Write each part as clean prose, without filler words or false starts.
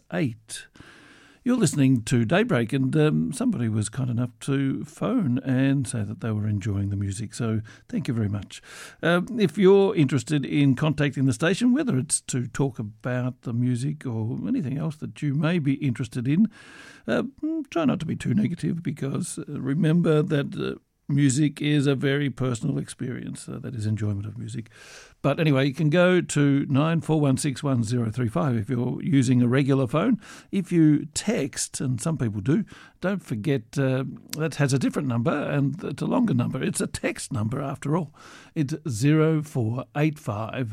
8. You're listening to Daybreak, and somebody was kind enough to phone and say that they were enjoying the music, so thank you very much. If you're interested in contacting the station, whether it's to talk about the music or anything else that you may be interested in, try not to be too negative, because remember that music is a very personal experience, that is enjoyment of music. But anyway, you can go to 94161035 if you're using a regular phone. If you text, and some people do, don't forget that has a different number, and it's a longer number. It's a text number after all. It's 0485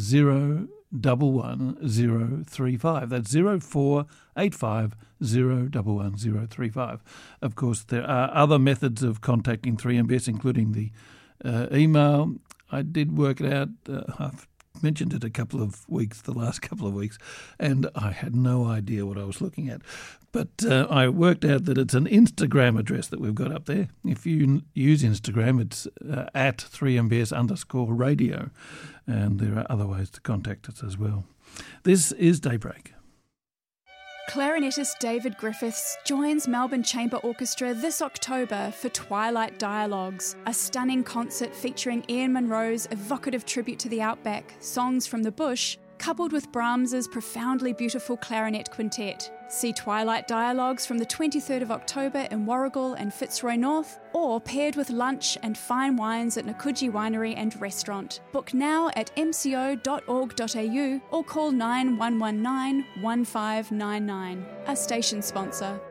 0111035. That's 0485 0111035. Of course, there are other methods of contacting 3MBS, including the email. I did work it out. I've mentioned it the last couple of weeks, and I had no idea what I was looking at. But I worked out that it's an Instagram address that we've got up there. If you use Instagram, it's at 3MBS_radio, and there are other ways to contact us as well. This is Daybreak. Clarinetist David Griffiths joins Melbourne Chamber Orchestra this October for Twilight Dialogues, a stunning concert featuring Ian Munro's evocative tribute to the outback, Songs from the Bush, coupled with Brahms's profoundly beautiful clarinet quintet. See Twilight Dialogues from the 23rd of October in Warragul and Fitzroy North, or paired with lunch and fine wines at Nakuji Winery and Restaurant. Book now at mco.org.au or call 9119 1599, a station sponsor.